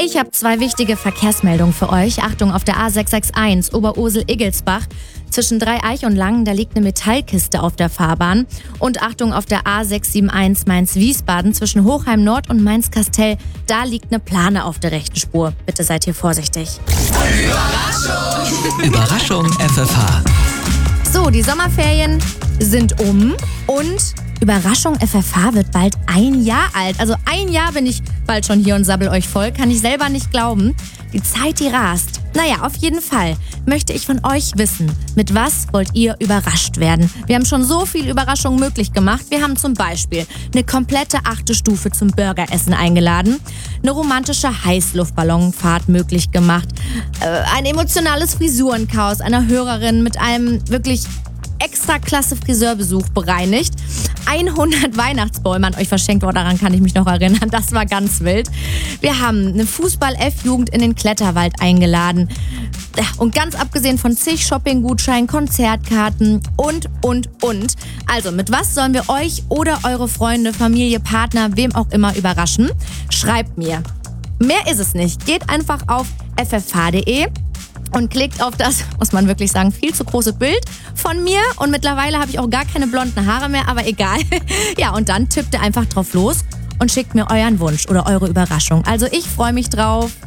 Ich habe 2 wichtige Verkehrsmeldungen für euch. Achtung, auf der A661 Oberursel-Iggelsbach zwischen Dreieich und Langen, da liegt eine Metallkiste auf der Fahrbahn. Und Achtung, auf der A671 Mainz-Wiesbaden zwischen Hochheim Nord und Mainz-Kastell, da liegt eine Plane auf der rechten Spur. Bitte seid hier vorsichtig. Überraschung FFH. So, die Sommerferien sind um und Überraschung FFH wird bald 1 Jahr alt. Also 1 Jahr bin ich bald schon hier und sabbel euch voll. Kann ich selber nicht glauben. Die Zeit, die rast. Naja, auf jeden Fall möchte ich von euch wissen, mit was wollt ihr überrascht werden? Wir haben schon so viel Überraschungen möglich gemacht. Wir haben zum Beispiel eine komplette 8. Stufe zum Burgeressen eingeladen, eine romantische Heißluftballonfahrt möglich gemacht, ein emotionales Frisurenchaos einer Hörerin mit einem wirklich extra klasse Friseurbesuch bereinigt, 100 Weihnachtsbäume an euch verschenkt, daran kann ich mich noch erinnern, das war ganz wild. Wir haben eine Fußball-F-Jugend in den Kletterwald eingeladen und ganz abgesehen von zig Shopping-Gutscheinen, Konzertkarten und. Also mit was sollen wir euch oder eure Freunde, Familie, Partner, wem auch immer überraschen? Schreibt mir. Mehr ist es nicht. Geht einfach auf ffh.de und klickt auf das, muss man wirklich sagen, viel zu große Bild von mir. Und mittlerweile habe ich auch gar keine blonden Haare mehr, aber egal. Ja, und dann tippt ihr einfach drauf los und schickt mir euren Wunsch oder eure Überraschung. Also ich freue mich drauf.